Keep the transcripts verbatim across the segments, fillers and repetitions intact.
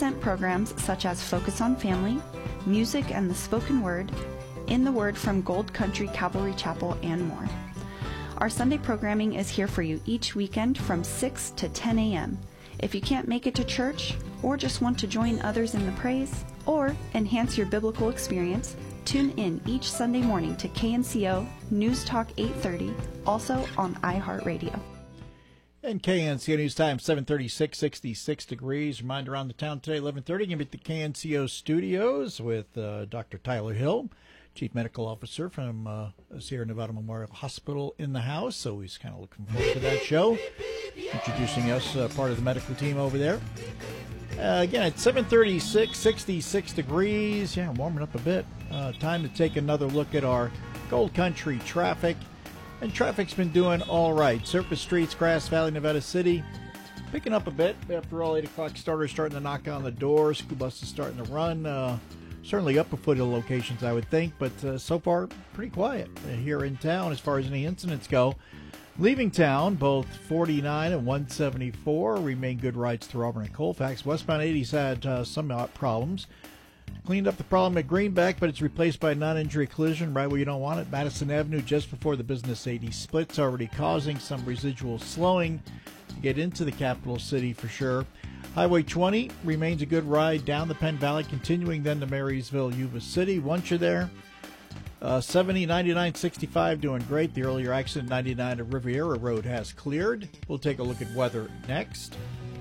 present programs such as Focus on Family, Music and the Spoken Word, In the Word from Gold Country Calvary Chapel, and more. Our Sunday programming is here for you each weekend from six to ten a.m. If you can't make it to church, or just want to join others in the praise, or enhance your biblical experience, tune in each Sunday morning to K N C O News Talk eight thirty, also on iHeartRadio. And K N C O News Time, seven thirty-six, sixty-six degrees. Reminder around the town today, eleven thirty. You're going to be at the K N C O studios with uh, Doctor Tyler Hill, Chief Medical Officer from uh, Sierra Nevada Memorial Hospital, in the house. So he's kind of looking forward to that show, introducing us, uh, part of the medical team over there. Uh, again, at seven thirty-six, sixty-six degrees. Yeah, warming up a bit. Uh, time to take another look at our Gold Country traffic. And traffic's been doing all right. Surface streets, Grass Valley, Nevada City, picking up a bit after all eight o'clock starters starting to knock on the doors. School buses starting to run. Uh, certainly up a foot of locations, I would think, but uh, so far pretty quiet here in town as far as any incidents go. Leaving town, both forty-nine and one seventy-four remain good rides through Auburn and Colfax. Westbound eighty's had uh, some problems. Cleaned up the problem at Greenback, but it's replaced by a non-injury collision right where you don't want it. Madison Avenue, just before the Business eighty split's already causing some residual slowing to get into the capital city for sure. Highway twenty remains a good ride down the Penn Valley, continuing then to Marysville, Yuba City. Once you're there, uh, seventy, ninety-nine, sixty-five doing great. The earlier accident, ninety-nine at Riviera Road, has cleared. We'll take a look at weather next.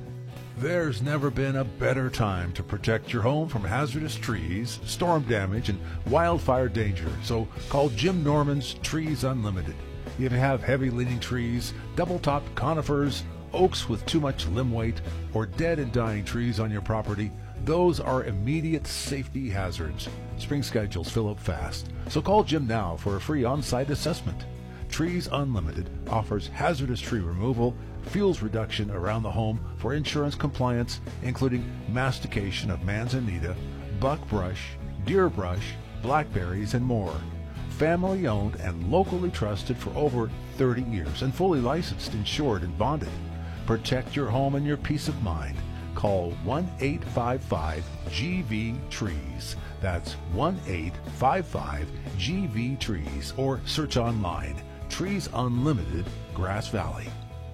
There's never been a better time to protect your home from hazardous trees, storm damage, and wildfire danger. So call Jim Norman's Trees Unlimited. If you have heavy-leaning trees, double-topped conifers, oaks with too much limb weight, or dead and dying trees on your property, those are immediate safety hazards. Spring schedules fill up fast, so call Jim now for a free on-site assessment. Trees Unlimited offers hazardous tree removal, fuels reduction around the home for insurance compliance, including mastication of manzanita, buckbrush, deer brush, blackberries, and more. Family owned and locally trusted for over thirty years and fully licensed, insured, and bonded. Protect your home and your peace of mind. Call one eight five five G V trees. That's one eight five five G V trees, or search online. Trees Unlimited, Grass Valley.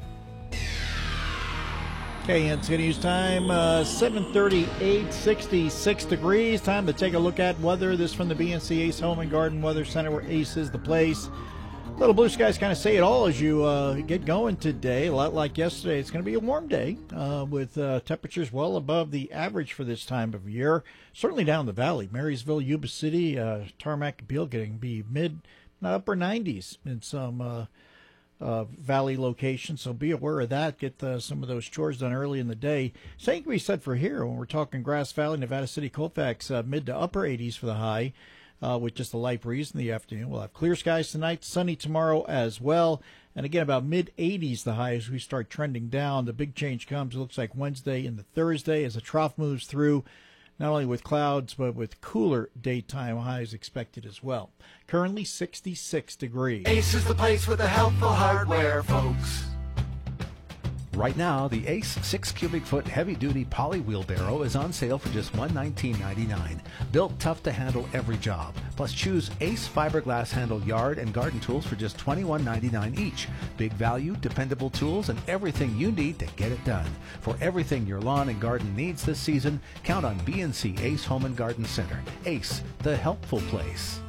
Okay, and it's going to use time, uh, seven thirty-eight, sixty-six degrees. Time to take a look at weather. This from the B N C Ace Home and Garden Weather Center, where Ace is the place. Little blue skies kind of say it all as you uh, get going today. A lot like yesterday, it's going to be a warm day uh, with uh, temperatures well above the average for this time of year. Certainly down the valley, Marysville, Yuba City, uh, Tarmac, and Beale getting be mid, upper nineties in some uh, uh, valley locations. So be aware of that. Get uh, some of those chores done early in the day. Same can be said for here when we're talking Grass Valley, Nevada City, Colfax, uh, mid to upper eighties for the high. Uh, with just a light breeze in the afternoon. We'll have clear skies tonight, sunny tomorrow as well. And again, about mid eighties the high as we start trending down. The big change comes, it looks like Wednesday into Thursday as the trough moves through, not only with clouds, but with cooler daytime highs expected as well. Currently sixty-six degrees. Ace is the place with the helpful hardware, folks. Right now, the Ace six cubic foot heavy-duty poly wheelbarrow is on sale for just one hundred nineteen ninety-nine. Built tough to handle every job. Plus, choose Ace fiberglass handle yard and garden tools for just twenty-one ninety-nine each. Big value, dependable tools, and everything you need to get it done. For everything your lawn and garden needs this season, count on B N C Ace Home and Garden Center. Ace, the helpful place.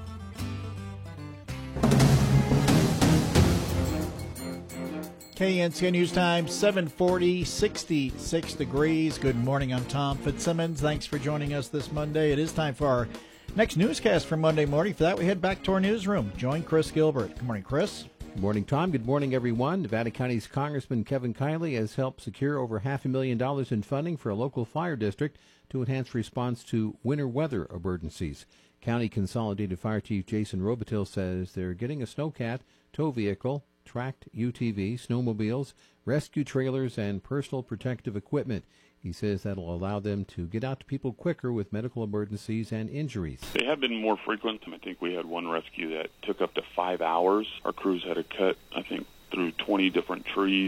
K N C O News Time, seven forty, sixty-six degrees. Good morning, I'm Tom Fitzsimmons. Thanks for joining us this Monday. It is time for our next newscast for Monday morning. For that, we head back to our newsroom. Join Chris Gilbert. Good morning, Chris. Good morning, Tom. Good morning, everyone. Nevada County's Congressman Kevin Kiley has helped secure over half a million dollars in funding for a local fire district to enhance response to winter weather emergencies. County Consolidated Fire Chief Jason Robitil says they're getting a snowcat, tow vehicle, tracked U T V, snowmobiles, rescue trailers, and personal protective equipment. He says that'll allow them to get out to people quicker with medical emergencies and injuries. They have been more frequent. I think we had one rescue that took up to five hours. Our crews had to cut, I think, through twenty different trees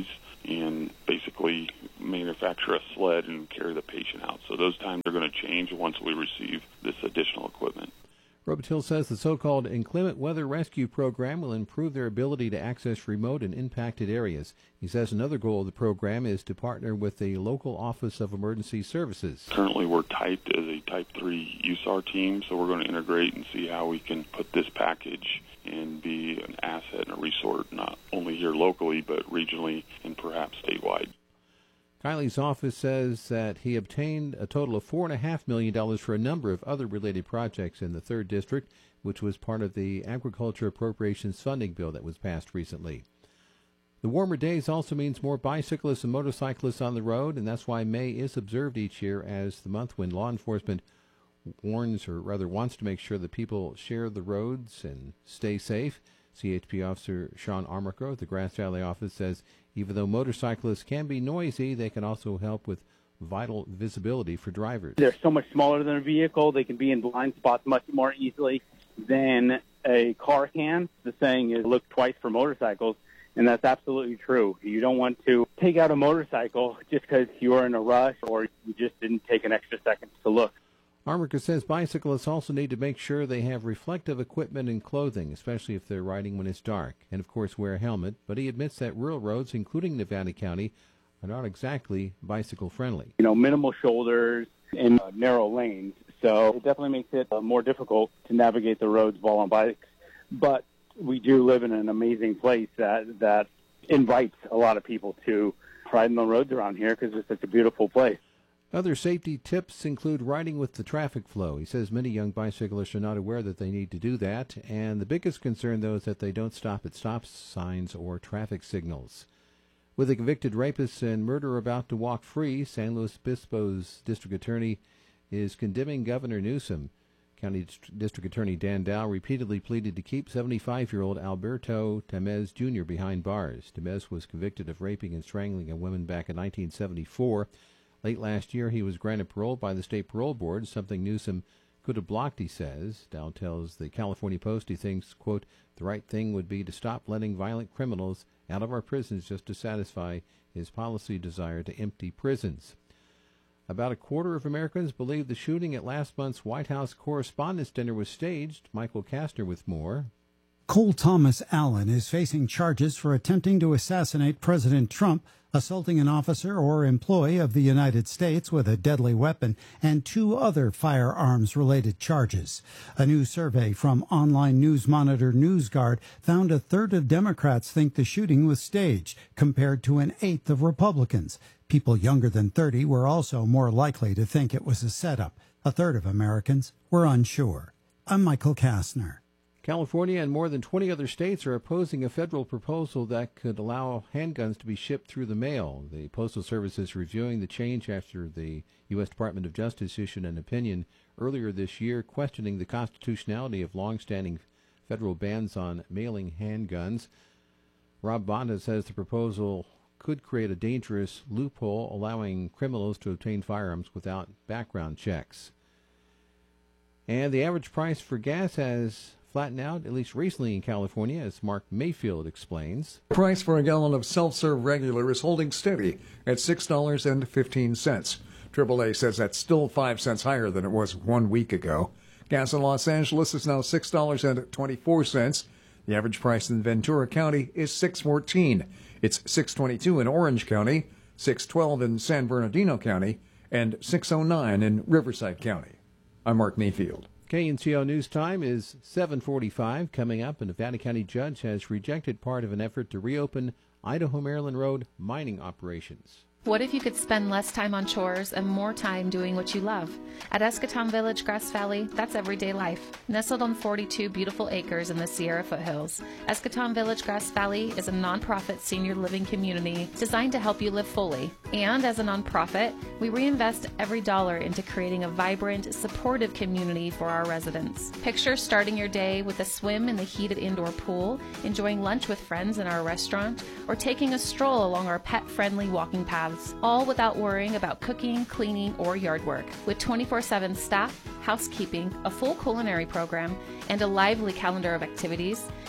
and basically manufacture a sled and carry the patient out. So those times are going to change once we receive this additional equipment. Robitil says the so-called Inclement Weather Rescue Program will improve their ability to access remote and impacted areas. He says another goal of the program is to partner with the local Office of Emergency Services. Currently, we're typed as a Type three U S A R team, so we're going to integrate and see how we can put this package and be an asset and a resource not only here locally but regionally and perhaps statewide. Kiley's office says that he obtained a total of four point five million dollars for a number of other related projects in the third District, which was part of the Agriculture Appropriations Funding Bill that was passed recently. The warmer days also means more bicyclists and motorcyclists on the road, and that's why May is observed each year as the month when law enforcement warns, or rather wants to make sure that people share the roads and stay safe. C H P Officer Sean Armico of the Grass Valley office says even though motorcyclists can be noisy, they can also help with vital visibility for drivers. They're so much smaller than a vehicle. They can be in blind spots much more easily than a car can. The saying is look twice for motorcycles, and that's absolutely true. You don't want to take out a motorcycle just because you are in a rush or you just didn't take an extra second to look. Armica says bicyclists also need to make sure they have reflective equipment and clothing, especially if they're riding when it's dark, and of course wear a helmet, but he admits that rural roads, including Nevada County, are not exactly bicycle-friendly. You know, minimal shoulders and uh, narrow lanes, so it definitely makes it uh, more difficult to navigate the roads while on bikes, but we do live in an amazing place that, that invites a lot of people to ride on the roads around here because it's such a beautiful place. Other safety tips include riding with the traffic flow. He says many young bicyclists are not aware that they need to do that, and the biggest concern, though, is that they don't stop at stop signs or traffic signals. With a convicted rapist and murderer about to walk free, San Luis Obispo's district attorney is condemning Governor Newsom. County District Attorney Dan Dow repeatedly pleaded to keep seventy-five-year-old Alberto Tamez Junior behind bars. Tamez was convicted of raping and strangling a woman back in nineteen seventy-four. Late last year, he was granted parole by the state parole board, something Newsom could have blocked, he says. Dow tells the California Post he thinks, quote, the right thing would be to stop letting violent criminals out of our prisons just to satisfy his policy desire to empty prisons. About a quarter of Americans believe the shooting at last month's White House Correspondents' Dinner was staged. Michael Kastner with more. Cole Thomas Allen is facing charges for attempting to assassinate President Trump, assaulting an officer or employee of the United States with a deadly weapon, and two other firearms-related charges. A new survey from online news monitor NewsGuard found a third of Democrats think the shooting was staged, compared to an eighth of Republicans. People younger than thirty were also more likely to think it was a setup. A third of Americans were unsure. I'm Michael Kastner. California and more than twenty other states are opposing a federal proposal that could allow handguns to be shipped through the mail. The Postal Service is reviewing the change after the U S Department of Justice issued an opinion earlier this year questioning the constitutionality of longstanding federal bans on mailing handguns. Rob Bonta says the proposal could create a dangerous loophole allowing criminals to obtain firearms without background checks. And the average price for gas has flattened out, at least recently in California, as Mark Mayfield explains. The price for a gallon of self-serve regular is holding steady at six dollars and fifteen cents. triple A says that's still five cents higher than it was one week ago. Gas in Los Angeles is now six dollars and twenty-four cents. The average price in Ventura County is six dollars and fourteen cents. It's six dollars and twenty-two cents in Orange County, six dollars and twelve cents in San Bernardino County, and six dollars and nine cents in Riverside County. I'm Mark Mayfield. K N C O News Time is seven forty-five. Coming up, a Nevada County judge has rejected part of an effort to reopen Idaho-Maryland Road mining operations. What if you could spend less time on chores and more time doing what you love? At Escatón Village, Grass Valley, that's everyday life. Nestled on forty-two beautiful acres in the Sierra foothills, Escatón Village, Grass Valley is a nonprofit senior living community designed to help you live fully. And as a nonprofit, we reinvest every dollar into creating a vibrant, supportive community for our residents. Picture starting your day with a swim in the heated indoor pool, enjoying lunch with friends in our restaurant, or taking a stroll along our pet-friendly walking paths, all without worrying about cooking, cleaning, or yard work. With twenty-four seven staff, housekeeping, a full culinary program, and a lively calendar of activities,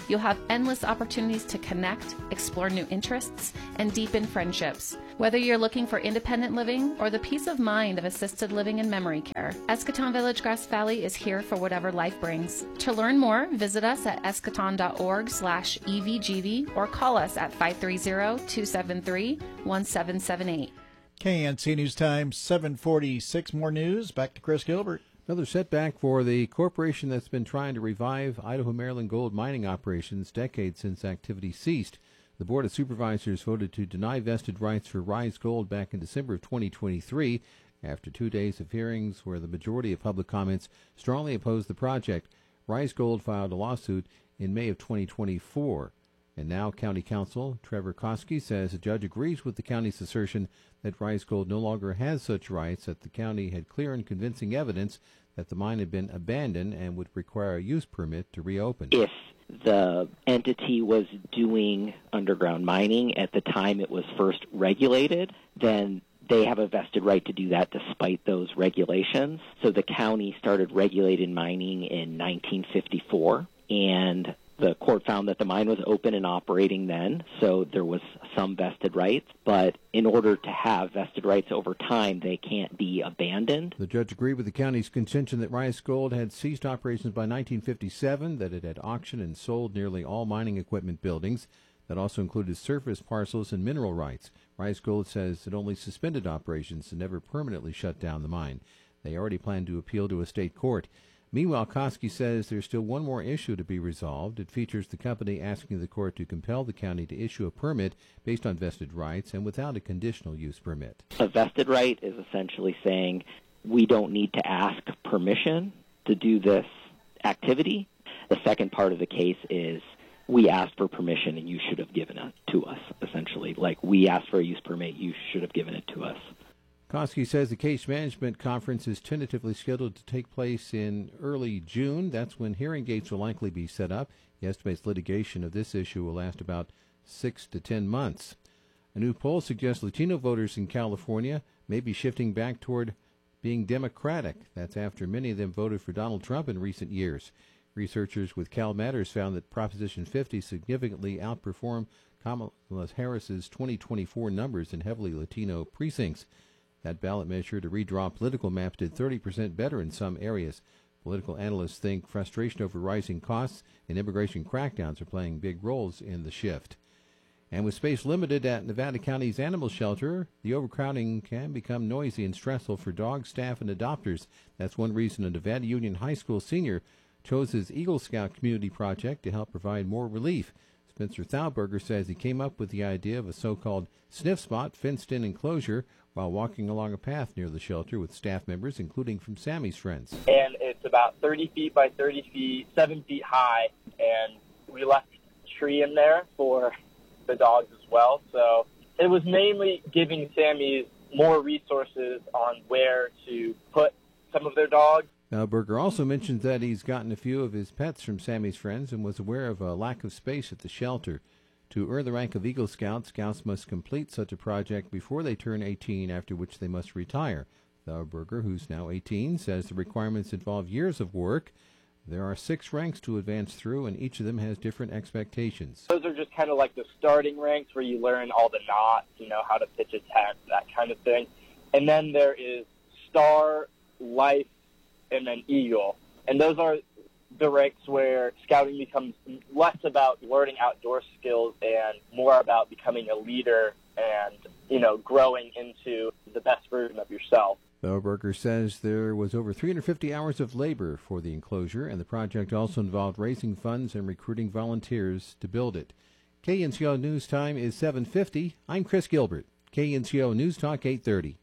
You'll have endless opportunities to connect, explore new interests, and deepen friendships. Whether you're looking for independent living or the peace of mind of assisted living and memory care, Eschaton Village Grass Valley is here for whatever life brings. To learn more, visit us at eschaton.org slash evgv or call us at five three zero, two seven three, one seven seven eight. K N C News Time, seven forty-six. More news. Back to Chris Gilbert. Another setback for the corporation that's been trying to revive Idaho-Maryland gold mining operations decades since activity ceased. The Board of Supervisors voted to deny vested rights for Rise Gold back in December of twenty twenty-three after two days of hearings where the majority of public comments strongly opposed the project. Rise Gold filed a lawsuit in May of twenty twenty-four. And now County Counsel Trevor Koski says the judge agrees with the county's assertion that Rise Gold no longer has such rights, that the county had clear and convincing evidence that the mine had been abandoned and would require a use permit to reopen. If the entity was doing underground mining at the time it was first regulated, then they have a vested right to do that despite those regulations. So the county started regulating mining in nineteen fifty-four, and the court found that the mine was open and operating then, so there was some vested rights. But in order to have vested rights over time, they can't be abandoned. The judge agreed with the county's contention that Rise Gold had ceased operations by nineteen fifty-seven, that it had auctioned and sold nearly all mining equipment buildings. That also included surface parcels and mineral rights. Rise Gold says it only suspended operations and never permanently shut down the mine. They already plan to appeal to a state court. Meanwhile, Koski says there's still one more issue to be resolved. It features the company asking the court to compel the county to issue a permit based on vested rights and without a conditional use permit. A vested right is essentially saying we don't need to ask permission to do this activity. The second part of the case is we asked for permission and you should have given it to us, essentially. Like, we asked for a use permit, you should have given it to us. Koski says the case management conference is tentatively scheduled to take place in early June. That's when hearing dates will likely be set up. He estimates litigation of this issue will last about six to ten months. A new poll suggests Latino voters in California may be shifting back toward being Democratic. That's after many of them voted for Donald Trump in recent years. Researchers with Cal Matters found that Proposition fifty significantly outperformed Kamala Harris's twenty twenty-four numbers in heavily Latino precincts. That ballot measure to redraw political maps did thirty percent better in some areas. Political analysts think frustration over rising costs and immigration crackdowns are playing big roles in the shift. And with space limited at Nevada County's animal shelter, the overcrowding can become noisy and stressful for dogs, staff, and adopters. That's one reason a Nevada Union High School senior chose his Eagle Scout community project to help provide more relief. Spencer Thauberger says he came up with the idea of a so-called sniff spot fenced-in enclosure while walking along a path near the shelter with staff members, including from Sammy's Friends. And it's about thirty feet by thirty feet, seven feet high, and we left a tree in there for the dogs as well. So it was mainly giving Sammy's more resources on where to put some of their dogs. Now, Berger also mentions that he's gotten a few of his pets from Sammy's Friends and was aware of a lack of space at the shelter. To earn the rank of Eagle Scout, Scouts must complete such a project before they turn eighteen, after which they must retire. Thauberger, who's now eighteen, says the requirements involve years of work. There are six ranks to advance through, and each of them has different expectations. Those are just kind of like the starting ranks where you learn all the knots, you know, how to pitch a tent, that kind of thing. And then there is Star, Life, and then Eagle. And those are the ranks where scouting becomes less about learning outdoor skills and more about becoming a leader and, you know, growing into the best version of yourself. Thauberger says there was over three hundred fifty hours of labor for the enclosure, and the project also involved raising funds and recruiting volunteers to build it. K N C O News Time is seven fifty. I'm Chris Gilbert. K N C O News Talk eight thirty.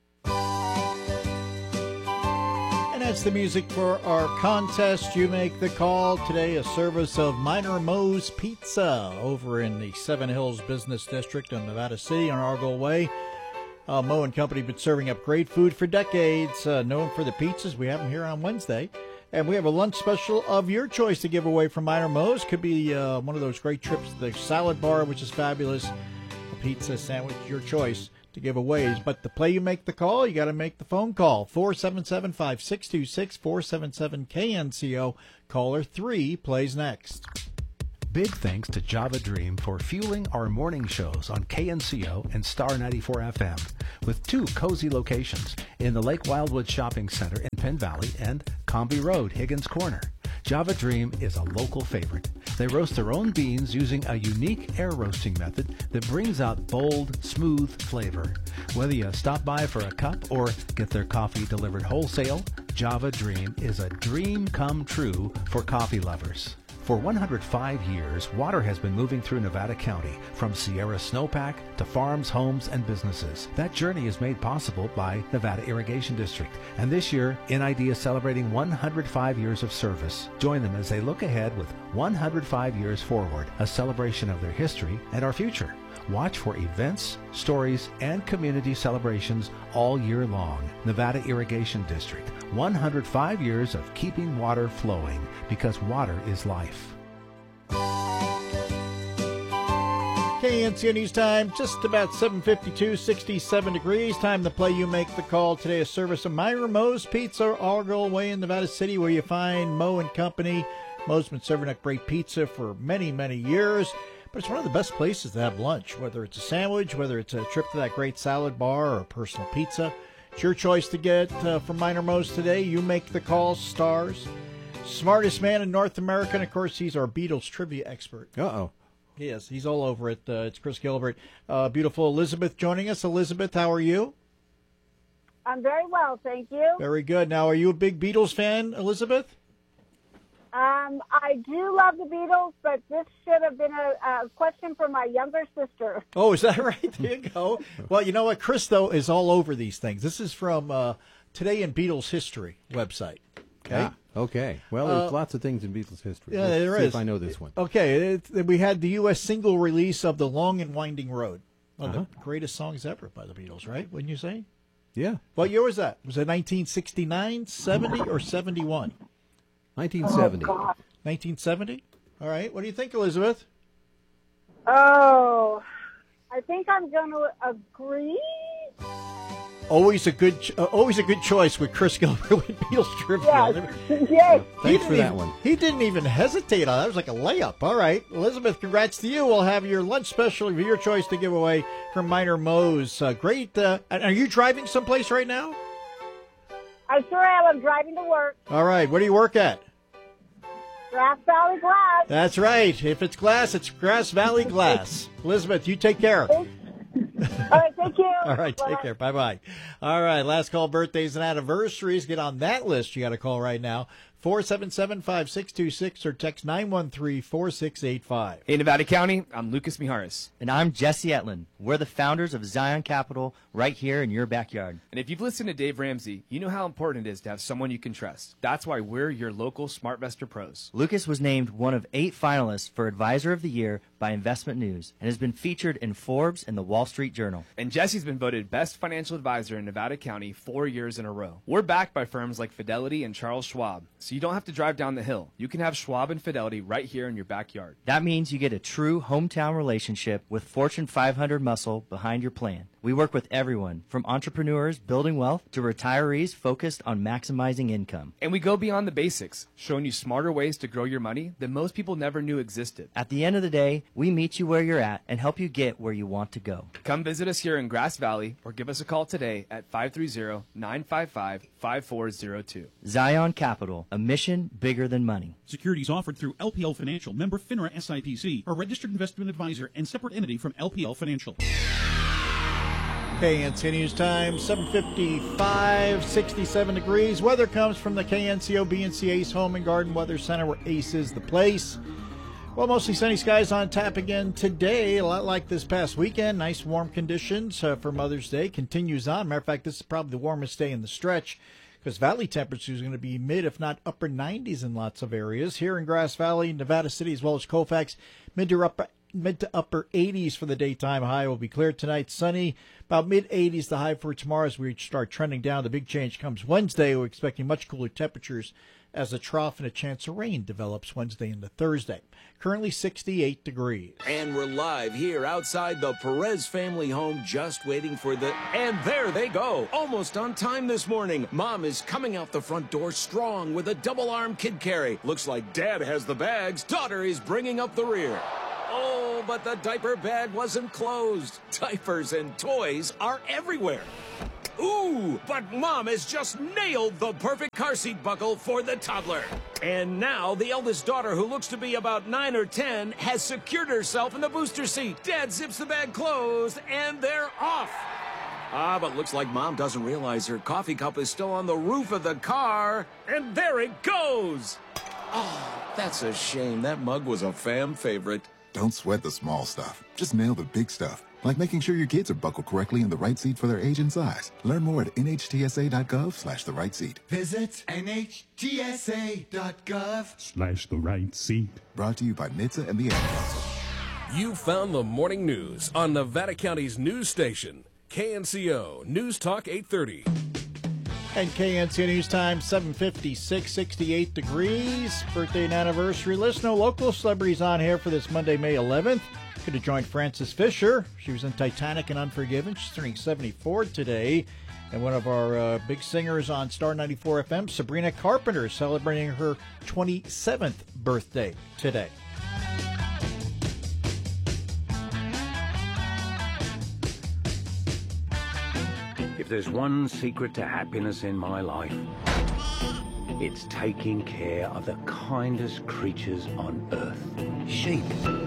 And that's the music for our contest. You make the call today, a service of Minor Moe's Pizza over in the Seven Hills Business District in Nevada City on Argyle Way. Uh, Moe and Company been serving up great food for decades, uh, known for the pizzas. We have them here on Wednesday. And we have a lunch special of your choice to give away from Minor Moe's. Could be uh, one of those great trips to the salad bar, which is fabulous. A pizza, sandwich, your choice to give away. But to play, you make the call, you got to make the phone call. four seven seven, five six two six, four seven seven K N C O. Caller three plays next. Big thanks to Java Dream for fueling our morning shows on K N C O and Star ninety-four F M, with two cozy locations in the Lake Wildwood Shopping Center in Penn Valley and Comby Road, Higgins Corner. Java Dream is a local favorite. They roast their own beans using a unique air roasting method that brings out bold, smooth flavor. Whether you stop by for a cup or get their coffee delivered wholesale, Java Dream is a dream come true for coffee lovers. For one hundred five years, water has been moving through Nevada County, from Sierra Snowpack to farms, homes, and businesses. That journey is made possible by Nevada Irrigation District, and this year, N I D is celebrating one hundred five years of service. Join them as they look ahead with one hundred five years forward, a celebration of their history and our future. Watch for events, stories, and community celebrations all year long. Nevada Irrigation District, one hundred five years of keeping water flowing, because water is life. K N C O News Time, just about seven fifty-two, sixty-seven degrees. Time to play You Make the Call. Today, a service of Myra Moe's Pizza, Argyle Way in Nevada City, where you find Moe and Company. Moe's been serving up great pizza for many, many years. But it's one of the best places to have lunch, whether it's a sandwich, whether it's a trip to that great salad bar or a personal pizza. It's your choice to get uh, from Minor Moe's today. You make the call, stars. Smartest man in North America, and of course, he's our Beatles trivia expert. Uh-oh. Yes, he's all over it. Uh, it's Chris Gilbert. Uh, beautiful Elizabeth joining us. Elizabeth, how are you? I'm very well, thank you. Very good. Now, are you a big Beatles fan, Elizabeth? Um, I do love the Beatles, but this should have been a, a question for my younger sister. Oh, is that right? There you go. Well, you know what? Chris, though, is all over these things. This is from uh, Today in Beatles History website. Okay. Ah, okay. Well, there's Uh, lots of things in Beatles history. Yeah, Let's there see is. if I know this one. Okay. It, we had the U S single release of The Long and Winding Road. One of Uh-huh. the greatest songs ever by the Beatles, right? Wouldn't you say? Yeah. What year was that? Was it nineteen sixty-nine, seventy, or seventy-one? nineteen seventy. Oh, God. nineteen seventy? All right. What do you think, Elizabeth? Oh, I think I'm going to agree. Always a good, ch- uh, always a good choice with Chris Gilbert with Beatles trivia. Yes, yes. Thanks for didn't that even- one. He didn't even hesitate on it. That was like a layup. All right, Elizabeth, congrats to you. We'll have your lunch special of your choice to give away from Minor Moe's. Uh, great. Uh, and are you driving someplace right now? I sure am. I'm driving to work. All right. Where do you work at? Grass Valley Glass. That's right. If it's glass, it's Grass Valley Glass. Elizabeth, you take care. All right, thank you. All right, take Bye. care. Bye-bye. All right, last call, birthdays and anniversaries. Get on that list. You got to call right now. four seven seven, five six two six or text nine one three, four six eight five. Hey, Nevada County, I'm Lucas Miharis. And I'm Jesse Etlin. We're the founders of Zion Capital right here in your backyard. And if you've listened to Dave Ramsey, you know how important it is to have someone you can trust. That's why we're your local SmartVestor pros. Lucas was named one of eight finalists for Advisor of the Year by Investment News and has been featured in Forbes and the Wall Street Journal. And Jesse's been voted Best Financial Advisor in Nevada County four years in a row. We're backed by firms like Fidelity and Charles Schwab, so you don't have to drive down the hill. You can have Schwab and Fidelity right here in your backyard. That means you get a true hometown relationship with Fortune five hundred muscle behind your plan. We work with everyone, from entrepreneurs building wealth to retirees focused on maximizing income. And we go beyond the basics, showing you smarter ways to grow your money that most people never knew existed. At the end of the day, we meet you where you're at and help you get where you want to go. Come visit us here in Grass Valley or give us a call today at five three zero, nine five five, five four zero two. Zion Capital, a mission bigger than money. Securities offered through L P L Financial, member FINRA S I P C, a registered investment advisor and separate entity from L P L Financial. K N C O News Time, seven fifty-five, sixty-seven degrees. Weather comes from the K N C O B and C Ace Home and Garden Weather Center, where Ace is the place. Well, mostly sunny skies on tap again today, a lot like this past weekend. Nice warm conditions uh, for Mother's Day. Continues on. Matter of fact, this is probably the warmest day in the stretch, because valley temperature is going to be mid, if not upper nineties in lots of areas. Here in Grass Valley, Nevada City, as well as Colfax, mid to upper mid to upper eighties for the daytime high. Will be clear tonight, sunny, about mid eighties the high for tomorrow as we start trending down. The big change comes Wednesday. We're expecting much cooler temperatures as a trough and a chance of rain develops Wednesday into Thursday. Currently sixty-eight degrees. And we're live here outside the Perez family home, just waiting for the... And there they go, almost on time this morning. Mom is coming out the front door strong with a double-arm kid carry. Looks like Dad has the bags. Daughter is bringing up the rear. Oh, but the diaper bag wasn't closed. Diapers and toys are everywhere. Ooh, but Mom has just nailed the perfect car seat buckle for the toddler. And now the eldest daughter, who looks to be about nine or ten, has secured herself in the booster seat. Dad zips the bag closed, and they're off. Ah, but looks like Mom doesn't realize her coffee cup is still on the roof of the car. And there it goes. Oh, that's a shame. That mug was a fam favorite. Don't sweat the small stuff. Just nail the big stuff. Like making sure your kids are buckled correctly in the right seat for their age and size. Learn more at nhtsa.gov slash the right seat. Visit nhtsa.gov slash the right seat. Brought to you by N H T S A and the Ad Council. You found the morning news on Nevada County's news station, K N C O News Talk eight thirty. And K N C O News Time, seven fifty-six, sixty-eight degrees. Birthday and anniversary list. No local celebrities on here for this Monday, May eleventh. Could have joined Frances Fisher. She was in Titanic and Unforgiven. She's turning seventy-four today. And one of our uh, big singers on Star ninety-four F M, Sabrina Carpenter, is celebrating her twenty-seventh birthday today. If there's one secret to happiness in my life, it's taking care of the kindest creatures on earth. Sheep.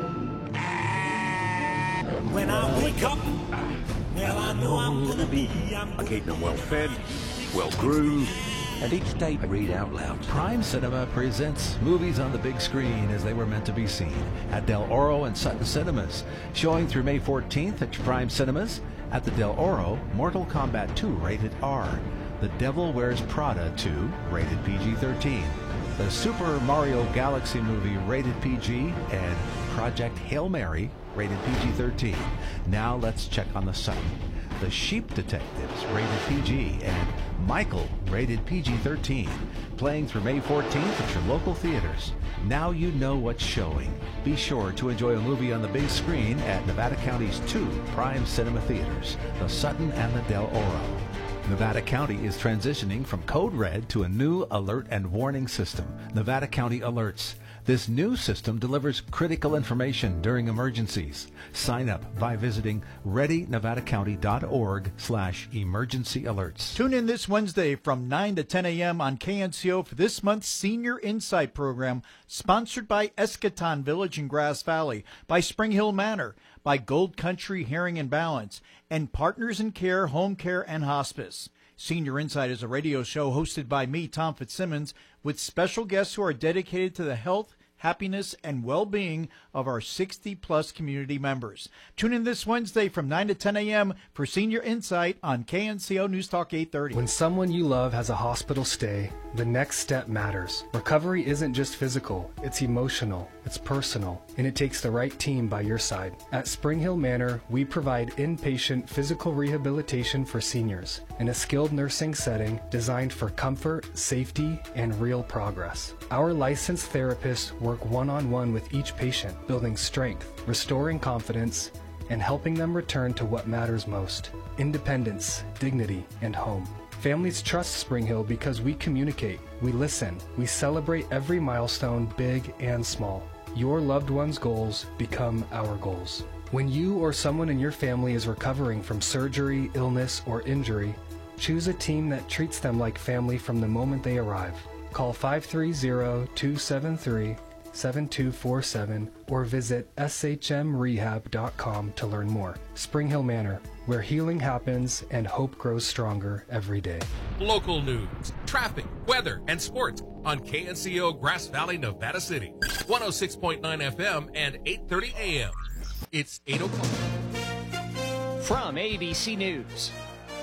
When I wake up, well, I know I'm gonna be. I keep them well fed, well groomed, and each day I read out loud. Prime Cinema presents movies on the big screen as they were meant to be seen at Del Oro and Sutton Cinemas. Showing through May fourteenth at Prime Cinemas. At the Del Oro, Mortal Kombat two rated R. The Devil Wears Prada two rated P G thirteen. The Super Mario Galaxy movie rated P G, and Project Hail Mary rated P G thirteen. Now let's check on the Sutton. The Sheep Detectives rated P G, and Michael rated P G thirteen. Playing through May fourteenth at your local theaters. Now you know what's showing. Be sure to enjoy a movie on the big screen at Nevada County's two Prime Cinema theaters, the Sutton and the Del Oro. Nevada County is transitioning from Code Red to a new alert and warning system, Nevada County Alerts. This new system delivers critical information during emergencies. Sign up by visiting ready nevada county dot org slash emergency alerts. Tune in this Wednesday from nine to ten a.m. on K N C O for this month's Senior Insight program, sponsored by Eschaton Village in Grass Valley, by Spring Hill Manor, by Gold Country Hearing and Balance, and Partners in Care, Home Care, and Hospice. Senior Insight is a radio show hosted by me, Tom Fitzsimmons, with special guests who are dedicated to the health, happiness, and well-being of our sixty-plus community members. Tune in this Wednesday from nine to ten a.m. for Senior Insight on K N C O News Talk eight thirty. When someone you love has a hospital stay, the next step matters. Recovery isn't just physical, it's emotional, it's personal, and it takes the right team by your side. At Spring Hill Manor, we provide inpatient physical rehabilitation for seniors in a skilled nursing setting designed for comfort, safety, and real progress. Our licensed therapists work one-on-one with each patient, building strength, restoring confidence, and helping them return to what matters most: independence, dignity, and home. Families trust Spring Hill because we communicate, we listen, we celebrate every milestone, big and small. Your loved one's goals become our goals. When you or someone in your family is recovering from surgery, illness, or injury, choose a team that treats them like family from the moment they arrive. Call five three zero, two seven three, seven two four seven or visit s h m rehab dot com to learn more. Spring Hill Manor, where healing happens and hope grows stronger every day. Local news, traffic, weather, and sports on K N C O Grass Valley, Nevada City. one oh six point nine F M and eight thirty A M. It's eight o'clock. From A B C News,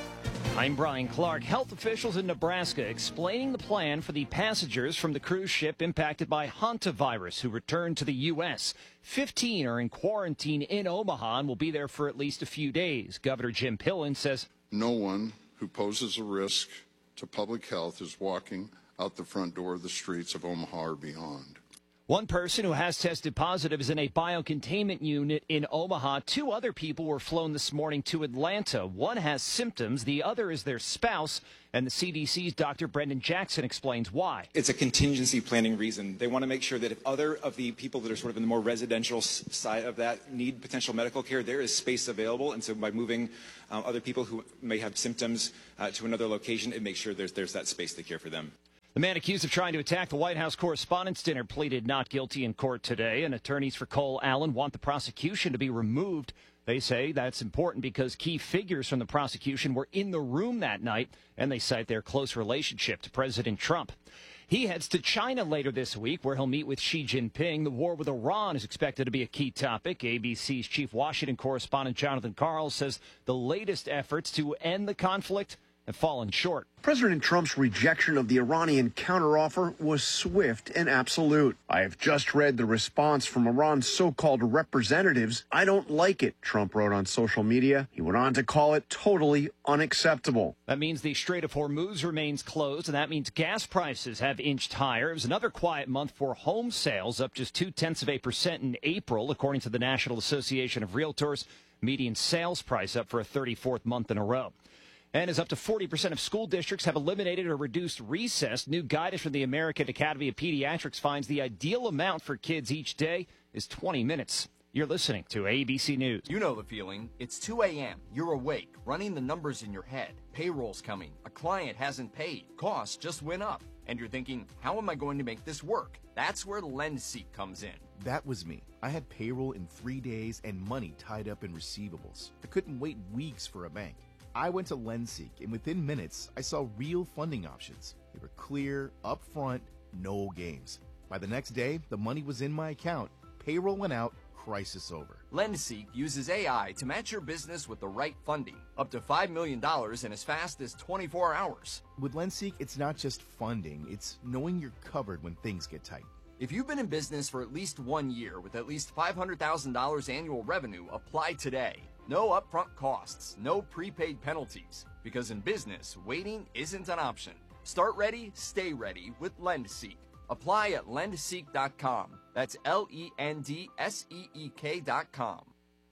I'm Brian Clark. Health officials in Nebraska explaining the plan for the passengers from the cruise ship impacted by hantavirus who returned to the U S fifteen are in quarantine in Omaha and will be there for at least a few days. Governor Jim Pillen says no one who poses a risk to public health is walking out the front door of the streets of Omaha or beyond. One person who has tested positive is in a biocontainment unit in Omaha. Two other people were flown this morning to Atlanta. One has symptoms. The other is their spouse. And the C D C's Doctor Brendan Jackson explains why. It's a contingency planning reason. They want to make sure that if other of the people that are sort of in the more residential side of that need potential medical care, there is space available. And so by moving um, other people who may have symptoms uh, to another location, it makes sure there's, there's that space to care for them. The man accused of trying to attack the White House Correspondents' Dinner pleaded not guilty in court today, and attorneys for Cole Allen want the prosecution to be removed. They say that's important because key figures from the prosecution were in the room that night, and they cite their close relationship to President Trump. He heads to China later this week, where he'll meet with Xi Jinping. The war with Iran is expected to be a key topic. A B C's chief Washington correspondent Jonathan Karl says the latest efforts to end the conflict have fallen short. President Trump's rejection of the Iranian counteroffer was swift and absolute. I have just read the response from Iran's so-called representatives. I don't like it, Trump wrote on social media. He went on to call it totally unacceptable. That means the Strait of Hormuz remains closed, and that means gas prices have inched higher. It was another quiet month for home sales, up just two-tenths of a percent in April, according to the National Association of Realtors. Median sales price up for a thirty-fourth month in a row. And as up to forty percent of school districts have eliminated or reduced recess, new guidance from the American Academy of Pediatrics finds the ideal amount for kids each day is twenty minutes. You're listening to A B C News. You know the feeling. It's two a.m. You're awake, running the numbers in your head. Payroll's coming. A client hasn't paid. Costs just went up. And you're thinking, how am I going to make this work? That's where LendSeek comes in. That was me. I had payroll in three days and money tied up in receivables. I couldn't wait weeks for a bank. I went to LendSeek, and within minutes, I saw real funding options. They were clear, upfront, no games. By the next day, the money was in my account. Payroll went out, crisis over. LendSeek uses A I to match your business with the right funding, up to five million dollars in as fast as twenty-four hours. With LendSeek, it's not just funding, it's knowing you're covered when things get tight. If you've been in business for at least one year with at least five hundred thousand dollars annual revenue, apply today. No upfront costs, no prepaid penalties, because in business, waiting isn't an option. Start ready, stay ready with LendSeek. Apply at lend seek dot com. That's L E N D S E E K dot com.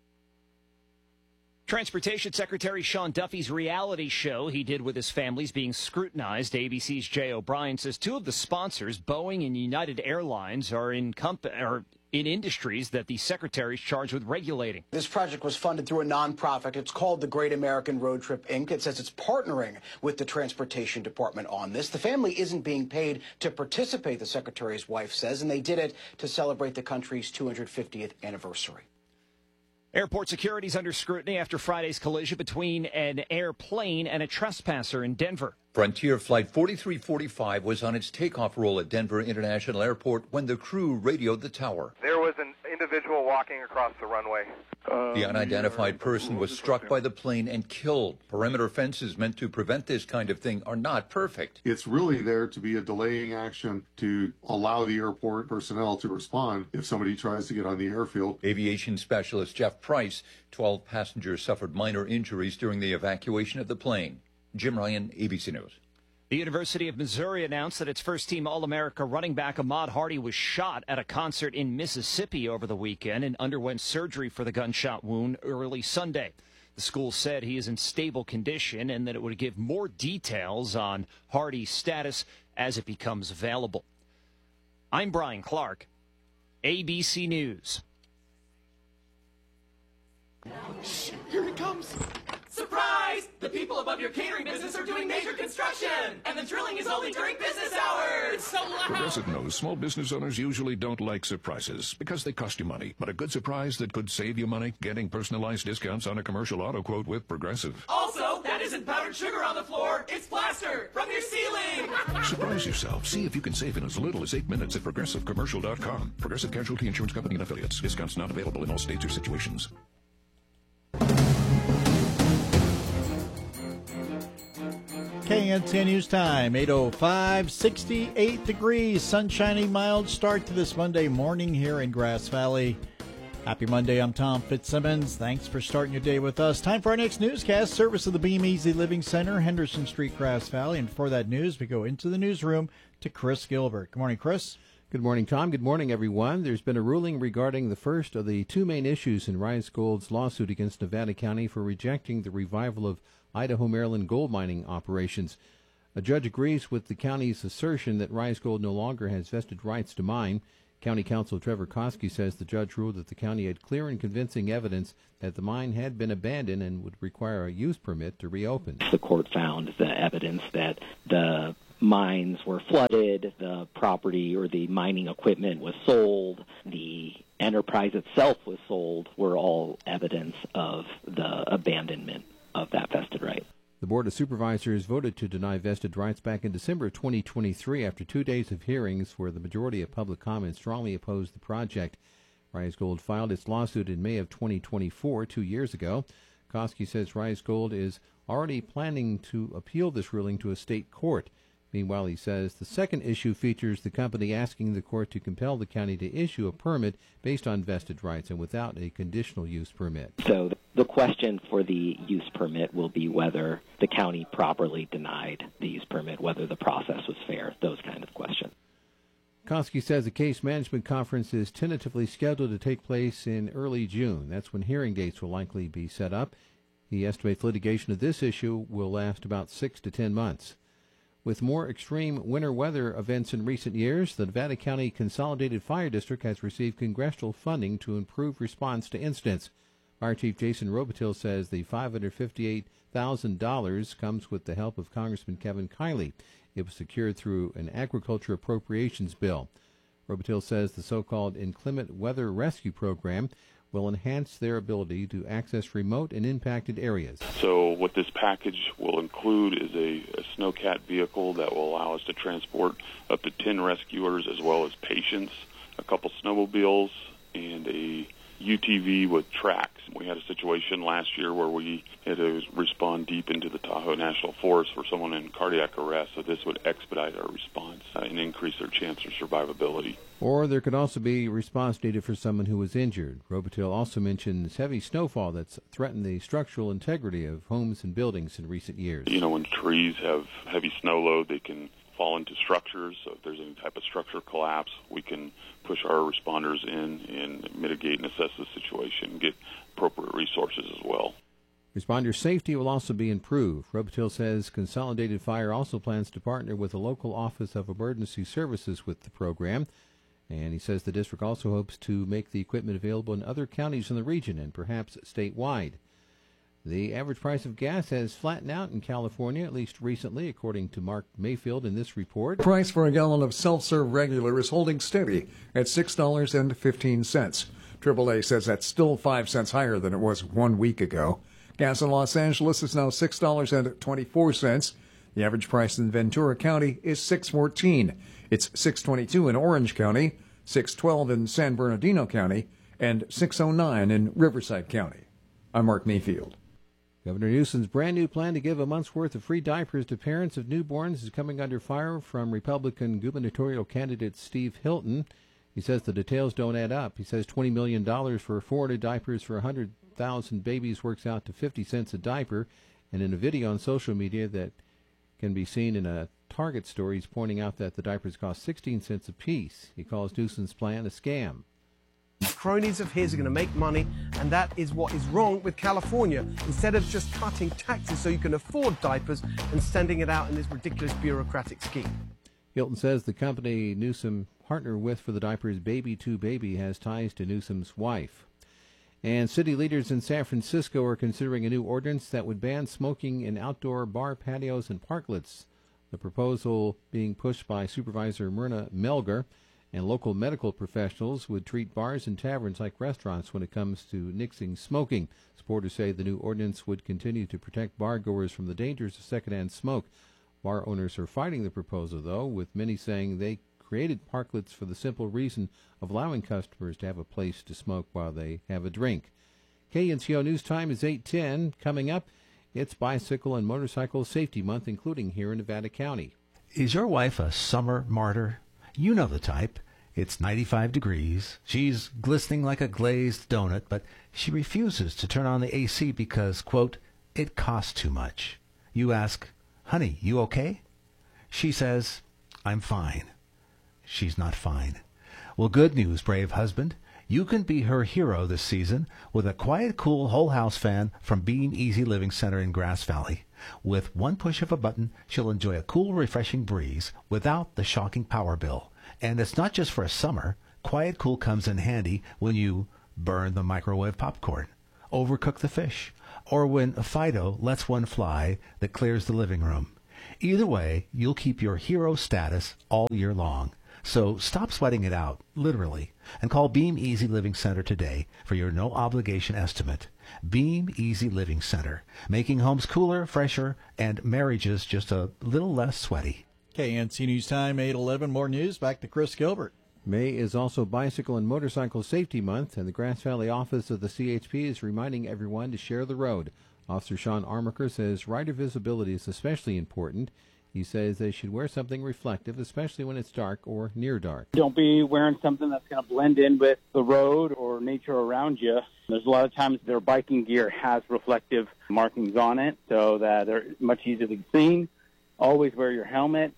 Transportation Secretary Sean Duffy's reality show he did with his family is being scrutinized. A B C's Jay O'Brien says two of the sponsors, Boeing and United Airlines, are in comp- are in industries that the secretary is charged with regulating. This project was funded through a nonprofit. It's called the Great American Road Trip, Incorporated. It says it's partnering with the Transportation Department on this. The family isn't being paid to participate, the secretary's wife says, and they did it to celebrate the country's two hundred fiftieth anniversary. Airport security is under scrutiny after Friday's collision between an airplane and a trespasser in Denver. Frontier Flight forty-three forty-five was on its takeoff roll at Denver International Airport when the crew radioed the tower. There was an individual walking across the runway. Uh, the unidentified person was struck by the plane and killed. Perimeter fences meant to prevent this kind of thing are not perfect. It's really there to be a delaying action to allow the airport personnel to respond if somebody tries to get on the airfield. Aviation specialist Jeff Price, twelve passengers suffered minor injuries during the evacuation of the plane. Jim Ryan, A B C News. The University of Missouri announced that its first-team All-America running back Ahmad Hardy was shot at a concert in Mississippi over the weekend and underwent surgery for the gunshot wound early Sunday. The school said he is in stable condition and that it would give more details on Hardy's status as it becomes available. I'm Brian Clark, A B C News. Shh, here it comes. Surprise! The people above your catering business are doing major construction, and the drilling is only during business hours. It's so loud. Progressive knows small business owners usually don't like surprises because they cost you money. But a good surprise that could save you money, getting personalized discounts on a commercial auto quote with Progressive. Also, that isn't powdered sugar on the floor. It's plaster from your ceiling. Surprise yourself. See if you can save in as little as eight minutes at progressive commercial dot com. Progressive Casualty Insurance Company and Affiliates. Discounts not available in all states or situations. K N C O News Time, eight oh five, sixty-eight degrees, sunshiny, mild start to this Monday morning here in Grass Valley. Happy Monday, I'm Tom Fitzsimmons. Thanks for starting your day with us. Time for our next newscast, service of the Beam Easy Living Center, Henderson Street, Grass Valley. And for that news, we go into the newsroom to Chris Gilbert. Good morning, Chris. Good morning, Tom. Good morning, everyone. There's been a ruling regarding the first of the two main issues in Rise Gold's lawsuit against Nevada County for rejecting the revival of Idaho, Maryland gold mining operations. A judge agrees with the county's assertion that Rise Gold no longer has vested rights to mine. County Counsel Trevor Koski says the judge ruled that the county had clear and convincing evidence that the mine had been abandoned and would require a use permit to reopen. The court found the evidence that the mines were flooded, the property or the mining equipment was sold, the enterprise itself was sold, were all evidence of the abandonment of that vested right. The Board of Supervisors voted to deny vested rights back in December twenty twenty-three after two days of hearings where the majority of public comment strongly opposed the project. Rise Gold filed its lawsuit in May of twenty twenty-four, two years ago. Koski says Rise Gold is already planning to appeal this ruling to a state court. Meanwhile, he says the second issue features the company asking the court to compel the county to issue a permit based on vested rights and without a conditional use permit. So the question for the use permit will be whether the county properly denied the use permit, whether the process was fair, those kind of questions. Koski says a case management conference is tentatively scheduled to take place in early June. That's when hearing dates will likely be set up. He estimates litigation of this issue will last about six to ten months. With more extreme winter weather events in recent years, the Nevada County Consolidated Fire District has received congressional funding to improve response to incidents. Fire Chief Jason Robitil says the five hundred fifty-eight thousand dollars comes with the help of Congressman Kevin Kiley. It was secured through an agriculture appropriations bill. Robitil says the so-called Inclement Weather Rescue Program will enhance their ability to access remote and impacted areas. So what this package will include is a, a snowcat vehicle that will allow us to transport up to ten rescuers as well as patients, a couple snowmobiles, and a U T V with tracks. We had a situation last year where we had to respond deep into the Tahoe National Forest for someone in cardiac arrest, so this would expedite our response uh, and increase their chance of survivability. Or there could also be response needed for someone who was injured. Robitil also mentions heavy snowfall that's threatened the structural integrity of homes and buildings in recent years. You know, when trees have heavy snow load, they can fall into structures. So if there's any type of structure collapse, we can push our responders in and mitigate and assess the situation and get appropriate resources as well. Responder safety will also be improved. Robitil says Consolidated Fire also plans to partner with the local Office of Emergency Services with the program. And he says the district also hopes to make the equipment available in other counties in the region and perhaps statewide. The average price of gas has flattened out in California, at least recently, according to Mark Mayfield in this report. Price for a gallon of self-serve regular is holding steady at six dollars and fifteen cents. triple A says that's still five cents higher than it was one week ago. Gas in Los Angeles is now six dollars and twenty-four cents. The average price in Ventura County is six dollars and fourteen cents. It's six dollars and twenty-two cents in Orange County, six dollars and twelve cents in San Bernardino County, and six dollars and nine cents in Riverside County. I'm Mark Mayfield. Governor Newsom's brand new plan to give a month's worth of free diapers to parents of newborns is coming under fire from Republican gubernatorial candidate Steve Hilton. He says the details don't add up. He says twenty million dollars for forwarded diapers for one hundred thousand babies works out to fifty cents a diaper. And in a video on social media that can be seen in a Target store, he's pointing out that the diapers cost sixteen cents a piece. He calls Newsom's plan a scam. Cronies of his are going to make money, and that is what is wrong with California. Instead of just cutting taxes so you can afford diapers and sending it out in this ridiculous bureaucratic scheme. Hilton says the company Newsom partnered with for the diapers, Baby to Baby, has ties to Newsom's wife. And city leaders in San Francisco are considering a new ordinance that would ban smoking in outdoor bar patios and parklets. The proposal being pushed by Supervisor Myrna Melgar. And local medical professionals would treat bars and taverns like restaurants when it comes to nixing smoking. Supporters say the new ordinance would continue to protect bar-goers from the dangers of secondhand smoke. Bar owners are fighting the proposal, though, with many saying they created parklets for the simple reason of allowing customers to have a place to smoke while they have a drink. K N C O News Time is eight ten. Coming up, It's Bicycle and Motorcycle Safety Month, including here in Nevada County. Is your wife a summer martyr? You know the type. It's ninety-five degrees. She's glistening like a glazed donut, but she refuses to turn on the A C because, quote, it costs too much. You ask, honey, you okay? She says, I'm fine. She's not fine. Well, good news, brave husband. You can be her hero this season with a quiet, cool whole house fan from Beam Easy Living Center in Grass Valley. With one push of a button, she'll enjoy a cool, refreshing breeze without the shocking power bill. And it's not just for summer. Quiet Cool comes in handy when you burn the microwave popcorn, overcook the fish, or when Fido lets one fly that clears the living room. Either way, you'll keep your hero status all year long. So stop sweating it out, literally, and call Beam Easy Living Center today for your no-obligation estimate. Beam Easy Living Center, making homes cooler, fresher, and marriages just a little less sweaty. K N C News Time, eight eleven. More news. Back to Chris Gilbert. May is also Bicycle and Motorcycle Safety Month, and the Grass Valley office of the C H P is reminding everyone to share the road. Officer Sean Armaker says rider visibility is especially important. He says they should wear something reflective, especially when it's dark or near dark. Don't be wearing something that's going to blend in with the road or nature around you. There's a lot of times their biking gear has reflective markings on it so that they're much easier to be seen. Always wear your helmet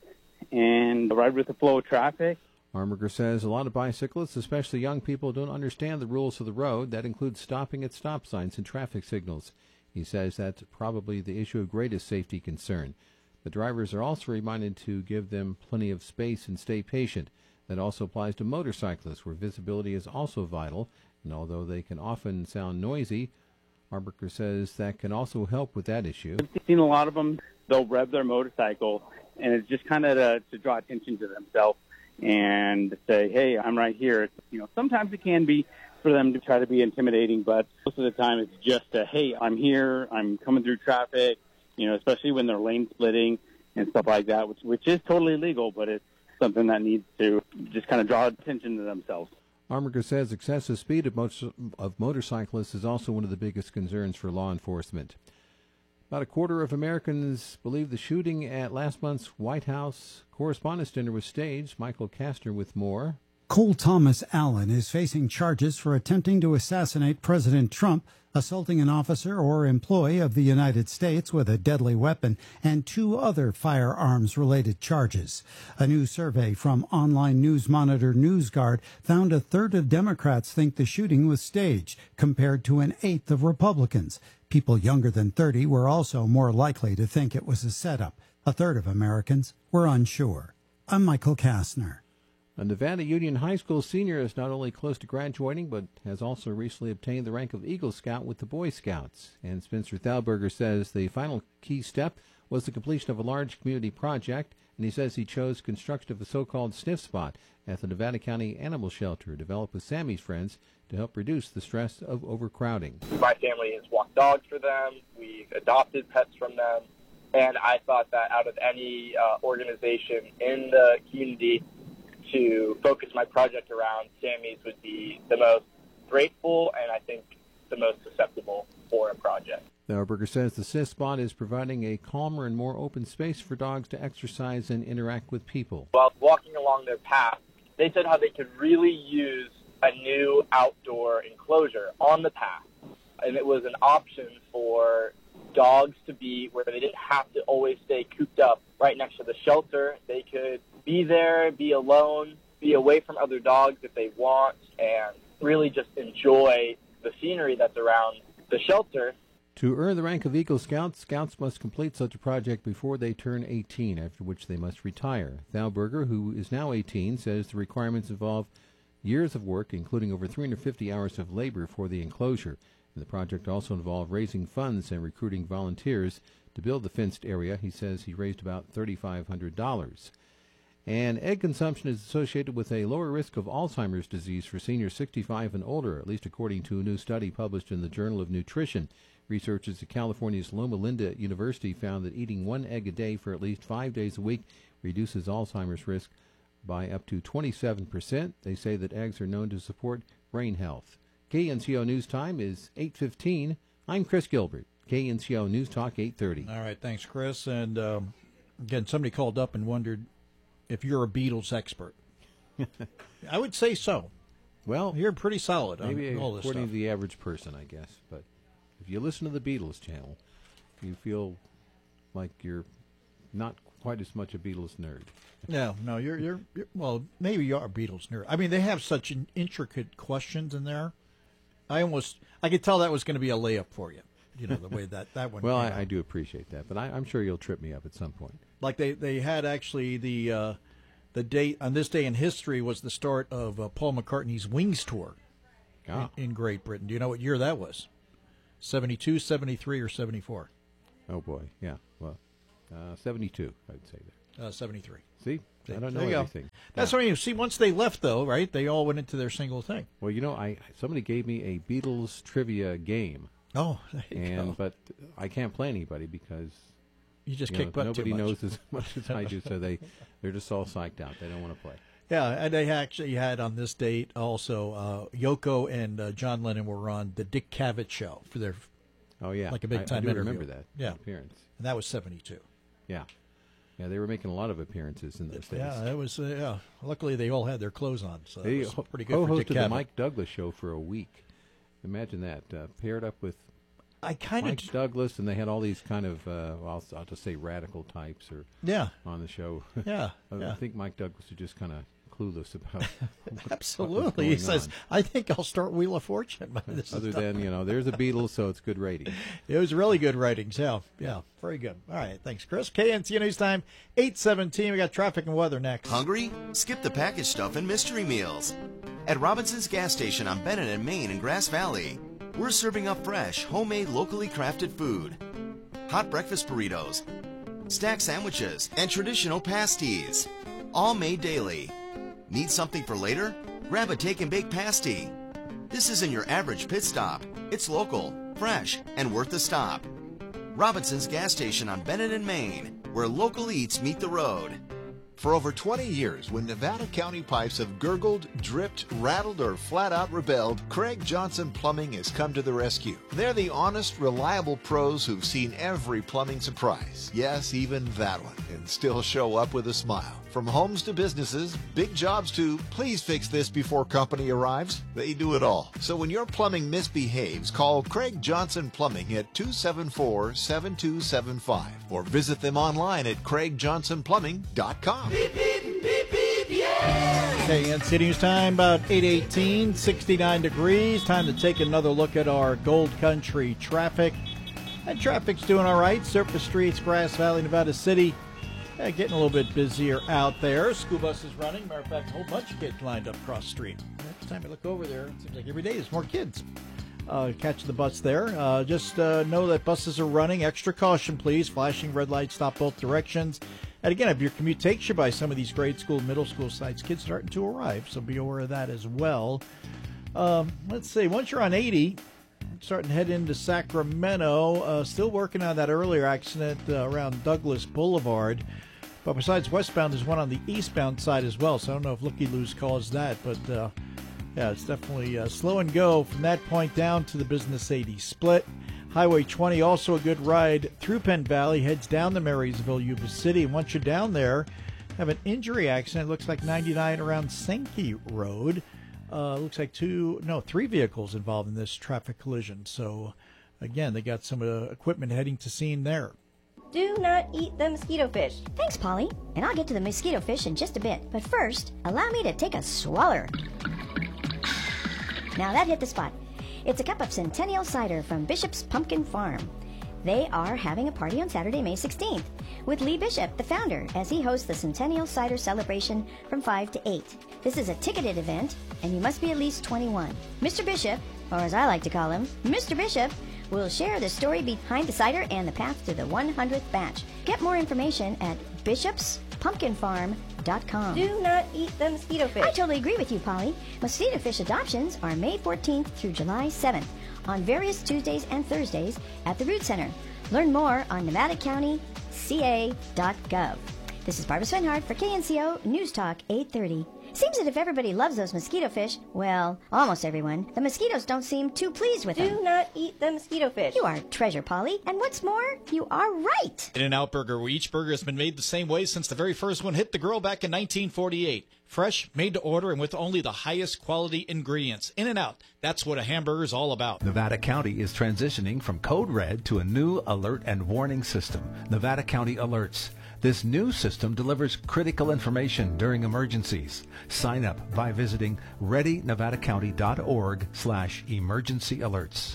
and ride with the flow of traffic. Armaker says a lot of bicyclists, especially young people, don't understand the rules of the road. That includes stopping at stop signs and traffic signals. He says that's probably the issue of greatest safety concern. The drivers are also reminded to give them plenty of space and stay patient. That also applies to motorcyclists, where visibility is also vital. And although they can often sound noisy, Armaker says that can also help with that issue. I've seen a lot of them, they'll rev their motorcycle, and it's just kind of to, to draw attention to themselves and say, hey, I'm right here. It's, you know, sometimes it can be for them to try to be intimidating, but most of the time it's just a, hey, I'm here, I'm coming through traffic, you know, especially when they're lane splitting and stuff like that, which, which is totally legal, but it's something that needs to just kind of draw attention to themselves. Armaker says excessive speed of, motor- of motorcyclists is also one of the biggest concerns for law enforcement. About a quarter of Americans believe the shooting at last month's White House Correspondents' Dinner was staged. Michael Kastner with more. Cole Thomas Allen is facing charges for attempting to assassinate President Trump, assaulting an officer or employee of the United States with a deadly weapon, and two other firearms-related charges. A new survey from online news monitor NewsGuard found a third of Democrats think the shooting was staged, compared to an eighth of Republicans. People younger than thirty were also more likely to think it was a setup. A third of Americans were unsure. I'm Michael Kastner. A Nevada Union High School senior is not only close to graduating, but has also recently obtained the rank of Eagle Scout with the Boy Scouts. And Spencer Thalberger says the final key step was the completion of a large community project, and he says he chose construction of a so-called sniff spot at the Nevada County Animal Shelter, developed with Sammy's friends to help reduce the stress of overcrowding. My family has walked dogs for them. We've adopted pets from them. And I thought that out of any uh, organization in the community to focus my project around, Sammy's would be the most grateful and I think the most susceptible for a project. Thalberger says the sniff spot is providing a calmer and more open space for dogs to exercise and interact with people. While walking along their path, they said how they could really use a new outdoor enclosure on the path. And it was an option for dogs to be where they didn't have to always stay cooped up right next to the shelter. They could be there, be alone, be away from other dogs if they want, and really just enjoy the scenery that's around the shelter. To earn the rank of Eagle Scout, Scouts must complete such a project before they turn eighteen, after which they must retire. Thalberger, who is now eighteen, says the requirements involve years of work, including over three hundred fifty hours of labor for the enclosure. And the project also involved raising funds and recruiting volunteers to build the fenced area. He says he raised about three thousand five hundred dollars. And egg consumption is associated with a lower risk of Alzheimer's disease for seniors sixty-five and older, at least according to a new study published in the Journal of Nutrition. Researchers at California's Loma Linda University found that eating one egg a day for at least five days a week reduces Alzheimer's risk by up to twenty-seven percent. They say that eggs are known to support brain health. K N C O News Time is eight fifteen. I'm Chris Gilbert. K N C O News Talk eight thirty. All right, thanks, Chris. And um, again, somebody called up and wondered if you're a Beatles expert. I would say so. Well, you're pretty solid maybe on all this according stuff. to the average person, I guess. But if you listen to the Beatles channel, you feel like you're not quite as much a Beatles nerd. No, no, you're, you're, you're, well, maybe you are a Beatles nerd. I mean, they have such in, intricate questions in there. I almost, I could tell that was going to be a layup for you, you know, the way that, that one Well, came out. I, I do appreciate that, but I, I'm sure you'll trip me up at some point. Like they, they had actually the, uh, the date, on this day in history was the start of uh, Paul McCartney's Wings tour Ah. in, in Great Britain. Do you know what year that was? seventy-two, seventy-three, or seventy-four? Oh, boy, yeah. Well, uh, seventy-two, I would say there. Uh, seventy-three. See? See? I don't There know you go. everything. That's what I mean. See, once they left, though, right, they all went into their single thing. Well, you know, I somebody gave me a Beatles trivia game. Oh, there you and go. But I can't play anybody because You just you kick know, butt too nobody much. knows as much as I do, so they they're just all psyched out. They don't want to play. Yeah, and they actually had on this date also uh, Yoko and uh, John Lennon were on the Dick Cavett show for their Oh yeah, like a big I- I time do interview. remember that Yeah, appearance. and that was seventy-two. Yeah, yeah, they were making a lot of appearances in those days. Yeah, that was uh, yeah. Luckily, they all had their clothes on, so They that was pretty good for co-hosted Dick the Cavett. Mike Douglas show for a week. Imagine that, uh, paired up with I kind of Mike Douglas, and they had all these kind of uh, well, I'll, I'll just say radical types or Yeah. on the show. Yeah, I, yeah. I think Mike Douglas was just kind of clueless about what Absolutely, he was going says, on. "I think I'll start Wheel of Fortune." by this Other time." than you know, there's a Beatles, so it's good rating. It was really good ratings. Yeah, yeah, very good. All right, thanks, Chris. K N C O News Time, eight seventeen. We got traffic and weather next. Hungry? Skip the packaged stuff and mystery meals. At Robinson's gas station on Bennett and Main in Grass Valley, we're serving up fresh, homemade, locally crafted food. Hot breakfast burritos, stack sandwiches, and traditional pasties. All made daily. Need something for later? Grab a take and bake pasty. This isn't your average pit stop. It's local, fresh, and worth the stop. Robinson's gas station on Bennett and Main, where local eats meet the road. For over twenty years, when Nevada County pipes have gurgled, dripped, rattled, or flat out rebelled, Craig Johnson Plumbing has come to the rescue. They're the honest, reliable pros who've seen every plumbing surprise. Yes, even that one, and still show up with a smile. From homes to businesses, big jobs to please fix this before company arrives, they do it all. So when your plumbing misbehaves, call Craig Johnson Plumbing at two seven four, seven two seven five or visit them online at craig johnson plumbing dot com. K N C News Time, about eight eighteen, sixty-nine degrees. Time to take another look at our Gold Country traffic. And traffic's doing all right. Surface streets, Grass Valley, Nevada City. Uh, getting a little bit busier out there. School buses running. Matter of fact, a whole bunch of kids lined up across the street. Next time I look over there, it seems like every day there's more kids uh, catching the bus there. Uh, just uh, know that buses are running. Extra caution, please. Flashing red lights, stop both directions. And again, if your commute takes you by some of these grade school, middle school sites, kids starting to arrive, so be aware of that as well. Um, let's see. Once you're on eighty, starting to head into Sacramento, uh, still working on that earlier accident uh, around Douglas Boulevard. But besides westbound, there's one on the eastbound side as well. So I don't know if looky-loos caused that, but uh, yeah, it's definitely uh, slow and go from that point down to the Business eighty split. Highway twenty, also a good ride through Penn Valley, heads down to Marysville, Yuba City. And once you're down there, have an injury accident. It looks like ninety-nine around Sankey Road. Uh, looks like two, no, three vehicles involved in this traffic collision. So, again, they got some uh, equipment heading to scene there. Do not eat the mosquito fish. Thanks, Polly. And I'll get to the mosquito fish in just a bit. But first, allow me to take a swaller. Now that hit the spot. It's a cup of Centennial cider from Bishop's Pumpkin Farm. They are having a party on Saturday, May sixteenth, with Lee Bishop, the founder, as he hosts the Centennial Cider Celebration from five to eight. This is a ticketed event, and you must be at least twenty-one. Mister Bishop, or as I like to call him, Mister Bishop, will share the story behind the cider and the path to the one hundredth batch. Get more information at bishops pumpkin farm dot com. Do not eat the mosquito fish. I totally agree with you, Polly. Mosquito fish adoptions are May fourteenth through July seventh on various Tuesdays and Thursdays at the Root Center. Learn more on nevada county c a dot gov. This is Barbara Swinhart for K N C O News Talk eight thirty. Seems that if everybody loves those mosquito fish, well, almost everyone, the mosquitoes don't seem too pleased with them. Do not eat the mosquito fish. You are a treasure, Polly. And what's more, you are right. In-N-Out Burger, where each burger has been made the same way since the very first one hit the grill back in nineteen forty-eight. Fresh, made to order, and with only the highest quality ingredients. In-N-Out, that's what a hamburger is all about. Nevada County is transitioning from Code Red to a new alert and warning system, Nevada County Alerts. This new system delivers critical information during emergencies. Sign up by visiting ready nevada county dot org slash emergency alerts.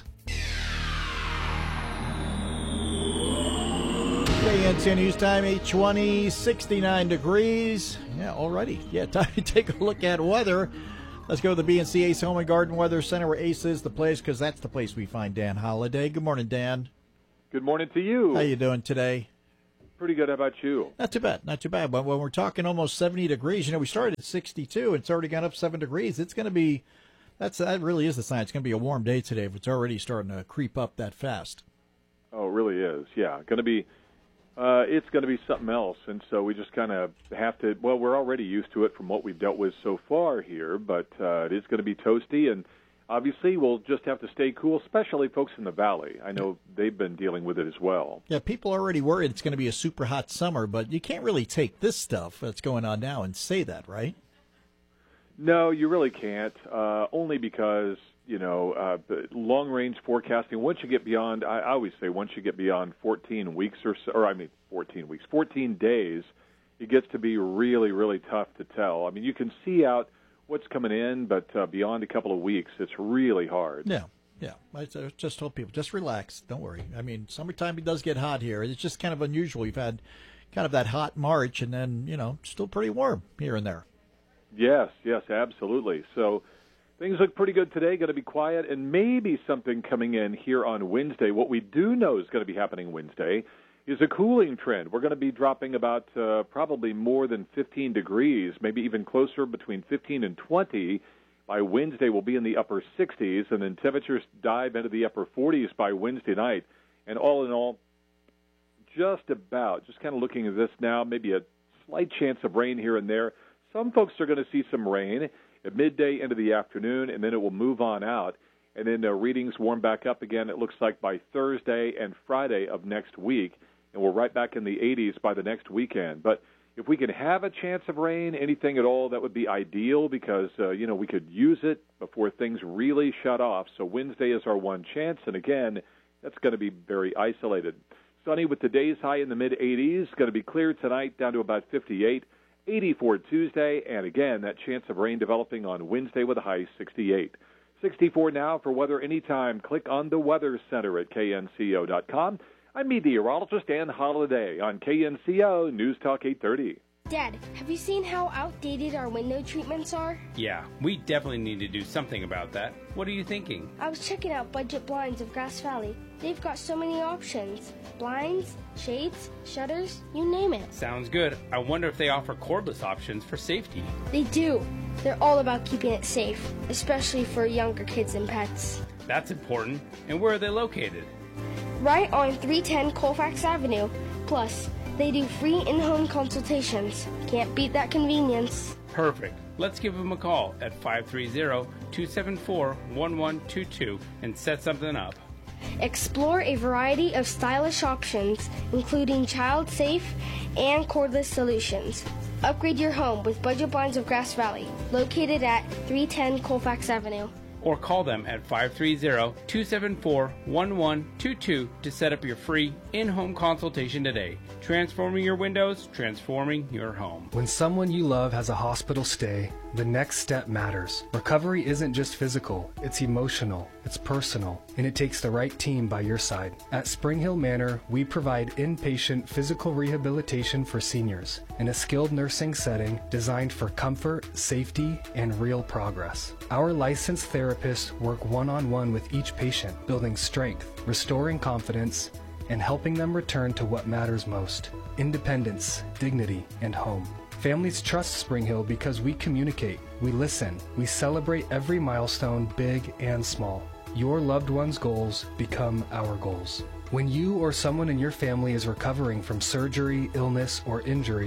K N C O News Time, eight twenty, sixty-nine degrees. Yeah, already. Yeah, time to take a look at weather. Let's go to the B N C Ace Home and Garden Weather Center, where Ace is the place, because that's the place we find Dan Holliday. Good morning, Dan. Good morning to you. How you doing today? Pretty good. How about you? Not too bad. Not too bad. But when we're talking almost seventy degrees, you know, we started at sixty-two. And it's already gone up seven degrees. It's going to be, that's that really is the sign. It's going to be a warm day today if it's already starting to creep up that fast. Oh, it really is. Yeah. Going to be, uh, it's going to be something else. And so we just kind of have to, well, we're already used to it from what we've dealt with so far here, but uh, it is going to be toasty. And obviously, we'll just have to stay cool, especially folks in the valley. I know they've been dealing with it as well. Yeah, people are already worried it's going to be a super hot summer, but you can't really take this stuff that's going on now and say that, right? No, you really can't, uh, only because, you know, uh, long-range forecasting, once you get beyond, I, I always say once you get beyond fourteen weeks or so, or I mean fourteen weeks, fourteen days, it gets to be really, really tough to tell. I mean, you can see out what's coming in, but uh, beyond a couple of weeks, it's really hard. Yeah, yeah. I just told people, just relax. Don't worry. I mean, summertime, it does get hot here. It's just kind of unusual. We've had kind of that hot March, and then, you know, still pretty warm here and there. Yes, yes, absolutely. So things look pretty good today, going to be quiet, and maybe something coming in here on Wednesday. What we do know is going to be happening Wednesday is a cooling trend. We're going to be dropping about uh, probably more than fifteen degrees, maybe even closer, between fifteen and twenty. By Wednesday, we'll be in the upper sixties, and then temperatures dive into the upper forties by Wednesday night. And all in all, just about, just kind of looking at this now, maybe a slight chance of rain here and there. Some folks are going to see some rain at midday into the afternoon, and then it will move on out. And then the readings warm back up again, it looks like, by Thursday and Friday of next week. And we're right back in the eighties by the next weekend. But if we can have a chance of rain, anything at all, that would be ideal because, uh, you know, we could use it before things really shut off. So Wednesday is our one chance. And, again, that's going to be very isolated. Sunny with today's high in the mid-eighties. Going to be clear tonight down to about fifty-eight. eighty-four Tuesday. And, again, that chance of rain developing on Wednesday with a high sixty-eight. sixty-four now for weather anytime. Click on the Weather Center at K N C O dot com. I'm meteorologist Dan Holliday on K N C O News Talk eight thirty. Dad, have you seen how outdated our window treatments are? Yeah, we definitely need to do something about that. What are you thinking? I was checking out Budget Blinds of Grass Valley. They've got so many options. Blinds, shades, shutters, you name it. Sounds good. I wonder if they offer cordless options for safety. They do. They're all about keeping it safe, especially for younger kids and pets. That's important. And where are they located? Right on three ten Colfax Avenue. Plus, they do free in-home consultations. Can't beat that convenience. Perfect. Let's give them a call at five three zero, two seven four, one one two two and set something up. Explore a variety of stylish options, including child-safe and cordless solutions. Upgrade your home with Budget Blinds of Grass Valley, located at three ten Colfax Avenue. Or call them at five three zero, two seven four, one one two two to set up your free in-home consultation today. Transforming your windows, transforming your home. When someone you love has a hospital stay, the next step matters. Recovery isn't just physical, it's emotional, it's personal, and it takes the right team by your side. At Spring Hill Manor, we provide inpatient physical rehabilitation for seniors in a skilled nursing setting designed for comfort, safety, and real progress. Our licensed therapists work one-on-one with each patient, building strength, restoring confidence, and helping them return to what matters most: independence, dignity, and home. Families trust Spring Hill because we communicate, we listen, we celebrate every milestone, big and small. Your loved one's goals become our goals. When you or someone in your family is recovering from surgery, illness, or injury,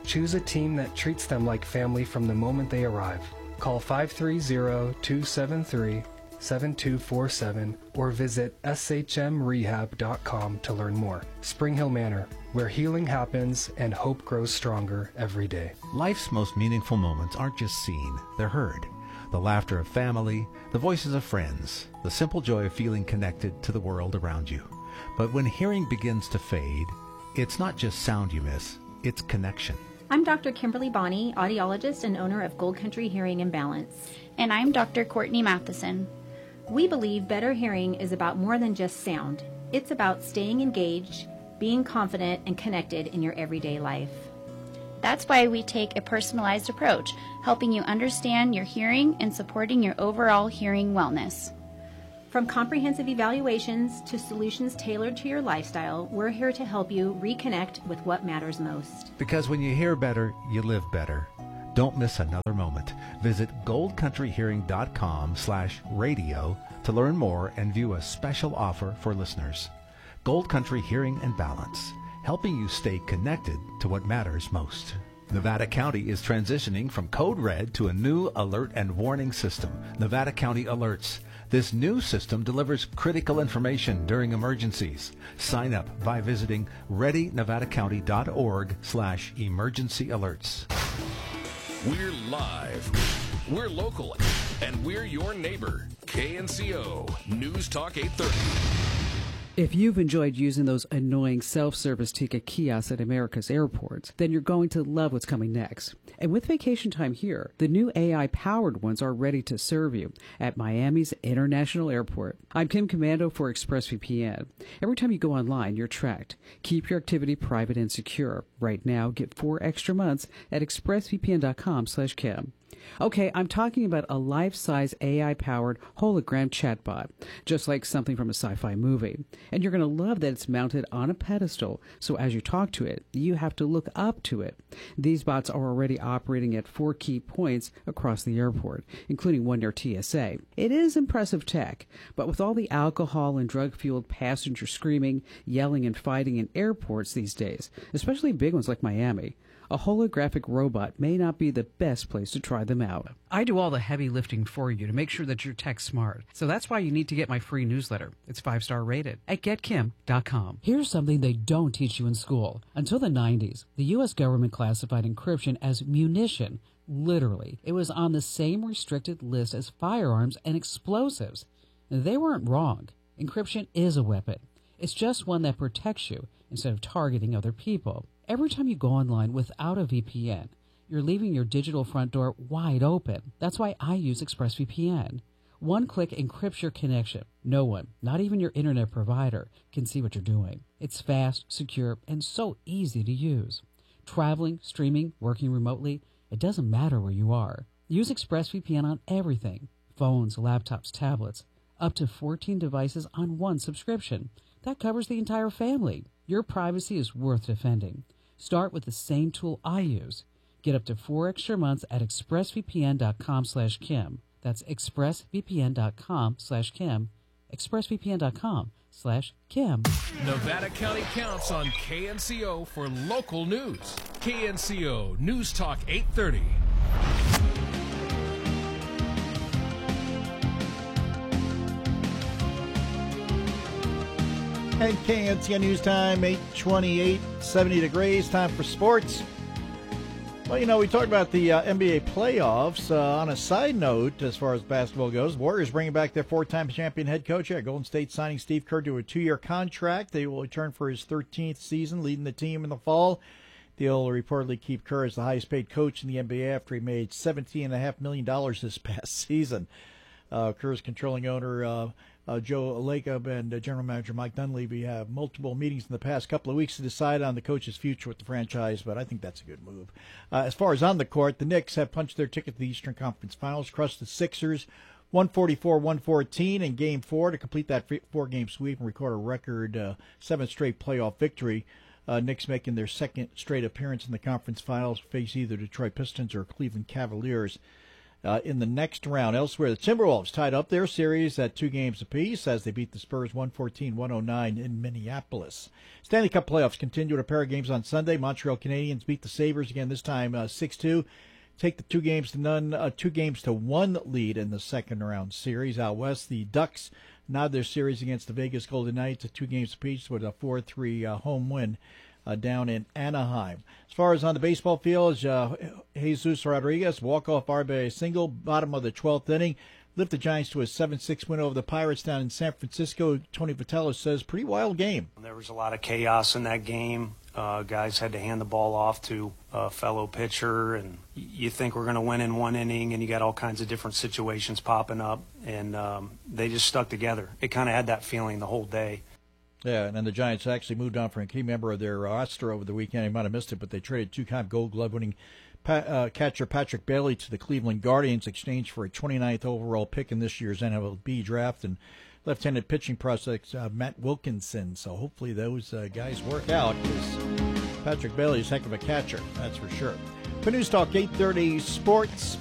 Choose a team that treats them like family from the moment they arrive. Call five three zero, two seven three, seven two four seven or visit s h m rehab dot com to learn more. Spring Hill Manor, where healing happens and hope grows stronger every day. Life's most meaningful moments aren't just seen, they're heard. The laughter of family, the voices of friends, the simple joy of feeling connected to the world around you. But when hearing begins to fade, it's not just sound you miss, it's connection. I'm Doctor Kimberly Bonney, audiologist and owner of Gold Country Hearing and Balance. And I'm Doctor Courtney Matheson. We believe better hearing is about more than just sound. It's about staying engaged, being confident, and connected in your everyday life. That's why we take a personalized approach, helping you understand your hearing and supporting your overall hearing wellness. From comprehensive evaluations to solutions tailored to your lifestyle, we're here to help you reconnect with what matters most. Because when you hear better, you live better. Don't miss another moment. Visit gold country hearing dot com slash radio to learn more and view a special offer for listeners. Gold Country Hearing and Balance, helping you stay connected to what matters most. Nevada County is transitioning from Code Red to a new alert and warning system, Nevada County Alerts. This new system delivers critical information during emergencies. Sign up by visiting ready nevada county dot org slash emergency alerts. We're live, we're local, and we're your neighbor. K N C O News Talk eight thirty. If you've enjoyed using those annoying self-service ticket kiosks at America's airports, then you're going to love what's coming next. And with vacation time here, the new A I-powered ones are ready to serve you at Miami's International Airport. I'm Kim Commando for ExpressVPN. Every time you go online, you're tracked. Keep your activity private and secure. Right now, get four extra months at expressvpn dot com slash Kim. Okay, I'm talking about a life-size A I-powered hologram chatbot, just like something from a sci-fi movie. And you're going to love that it's mounted on a pedestal, so as you talk to it, you have to look up to it. These bots are already operating at four key points across the airport, including one near T S A. It is impressive tech, but with all the alcohol and drug-fueled passenger screaming, yelling, and fighting in airports these days, especially big ones like Miami, a holographic robot may not be the best place to try them out. I do all the heavy lifting for you to make sure that you're tech smart. So that's why you need to get my free newsletter. It's five-star rated at get kim dot com. Here's something they don't teach you in school. Until the nineties, the U S government classified encryption as munition. Literally, it was on the same restricted list as firearms and explosives. They weren't wrong. Encryption is a weapon. It's just one that protects you instead of targeting other people. Every time you go online without a V P N, you're leaving your digital front door wide open. That's why I use ExpressVPN. One click encrypts your connection. No one, not even your internet provider, can see what you're doing. It's fast, secure, and so easy to use. Traveling, streaming, working remotely, it doesn't matter where you are. Use ExpressVPN on everything. Phones, laptops, tablets. Up to fourteen devices on one subscription. That covers the entire family. Your privacy is worth defending. Start with the same tool I use. Get up to four extra months at expressvpn dot com slash Kim. That's expressvpn dot com slash Kim. expressvpn dot com slash Kim. Nevada County counts on K N C O for local news. K N C O News Talk eight thirty. And K N C O News Time, eight twenty-eight, seventy degrees, time for sports. Well, you know, we talked about the uh, N B A playoffs. Uh, on a side note, as far as basketball goes, Warriors bringing back their four-time champion head coach at Golden State, signing Steve Kerr to a two-year contract. They will return for his thirteenth season, leading the team in the fall. They'll reportedly keep Kerr as the highest-paid coach in the N B A after he made seventeen point five million dollars this past season. Uh, Kerr's controlling owner, uh, uh, Joe Lacob, and uh, general manager Mike Dunleavy have multiple meetings in the past couple of weeks to decide on the coach's future with the franchise, but I think that's a good move. Uh, as far as on the court, the Knicks have punched their ticket to the Eastern Conference Finals, crushed the Sixers one forty-four one fourteen in Game four to complete that four-game sweep and record a record uh, seventh straight playoff victory. Uh, Knicks making their second straight appearance in the conference finals, face either Detroit Pistons or Cleveland Cavaliers. uh, in the next round. Elsewhere, the Timberwolves tied up their series at two games apiece as they beat the Spurs one fourteen to one oh nine in Minneapolis. Stanley Cup playoffs continue with a pair of games on Sunday. Montreal Canadiens beat the Sabres again, this time uh, six two. Take the two games to none, uh, two games to one lead in the second round series. Out west, the Ducks nod their series against the Vegas Golden Knights at two games apiece with a four three uh, home win uh, down in Anaheim. As far as on the baseball field, uh, Jesus Rodriguez walk-off R B I single, bottom of the twelfth inning, lift the Giants to a seven six win over the Pirates down in San Francisco. Tony Vitello says pretty wild game. There was a lot of chaos in that game. Uh, guys had to hand the ball off to a fellow pitcher, and you think we're going to win in one inning, and you got all kinds of different situations popping up, and um, they just stuck together. It kind of had that feeling the whole day. Yeah, and then the Giants actually moved on from a key member of their roster over the weekend. He might have missed it, but they traded two-time Gold Glove-winning pa- uh, catcher Patrick Bailey to the Cleveland Guardians in exchange for a twenty-ninth overall pick in this year's N F L B draft and left-handed pitching prospect uh, Matt Wilkinson. So hopefully those uh, guys work out, because Patrick Bailey is a heck of a catcher, that's for sure. For News Talk eight thirty Sports,